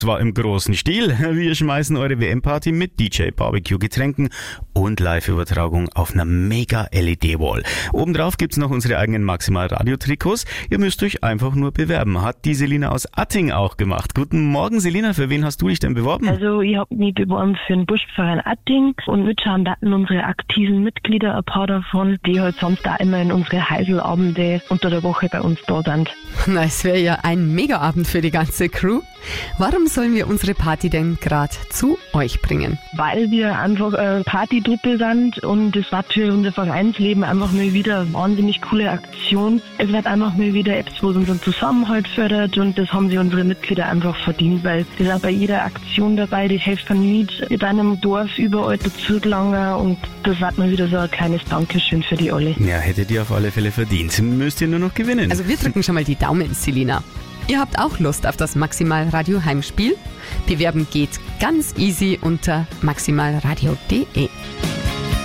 Zwar im großen Stil, wir schmeißen eure WM-Party mit DJ, Barbecue, Getränken und Live-Übertragung auf einer mega LED-Wall. Obendrauf gibt's noch unsere eigenen Maximal-Radio-Trikots. Ihr müsst euch einfach nur bewerben. Hat die Selina aus Atting auch gemacht. Guten Morgen, Selina. Für wen hast du dich denn beworben? Also ich habe mich beworben für den Buschverein Atting und mitschauen hatten unsere aktiven Mitglieder, ein paar davon, die halt sonst auch immer in unsere Heiselabende unter der Woche bei uns da sind. Na, es wäre ja ein Mega-Abend für die ganze Crew. Warum sollen wir unsere Party denn gerade zu euch bringen? Weil wir einfach eine Partytruppe sind und es war für unser Vereinsleben einfach mal wieder eine wahnsinnig coole Aktion. Es wird einfach mal wieder etwas, was unseren Zusammenhalt fördert und das haben sich unsere Mitglieder einfach verdient, weil wir sind bei jeder Aktion dabei, die helfen mit in einem Dorf überall dazu gelangen und das wird mal wieder so ein kleines Dankeschön für die alle. Ja, hättet ihr auf alle Fälle verdient. Müsst ihr nur noch gewinnen. Also wir drücken schon mal die Daumen, Selina. Ihr habt auch Lust auf das Maximal-Radio Heimspiel? Bewerben geht ganz easy unter maximalradio.de.